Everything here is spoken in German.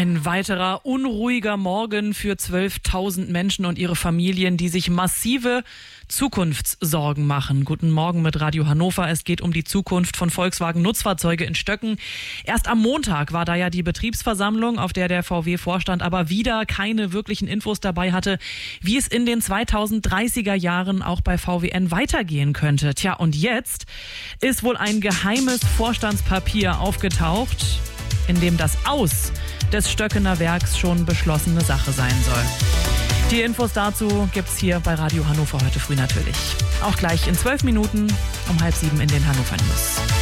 Ein weiterer unruhiger Morgen für 12.000 Menschen und ihre Familien, die sich massive Zukunftssorgen machen. Guten Morgen mit Radio Hannover. Es geht um die Zukunft von Volkswagen Nutzfahrzeuge in Stöcken. Erst am Montag war da ja die Betriebsversammlung, auf der VW-Vorstand aber wieder keine wirklichen Infos dabei hatte, wie es in den 2030er Jahren auch bei VWN weitergehen könnte. Tja, und jetzt ist wohl ein geheimes Vorstandspapier aufgetaucht, in dem das Aus des Stöckener Werks schon beschlossene Sache sein soll. Die Infos dazu gibt's hier bei Radio Hannover heute früh natürlich. Auch gleich in 12 Minuten um 6:30 in den Hannover News.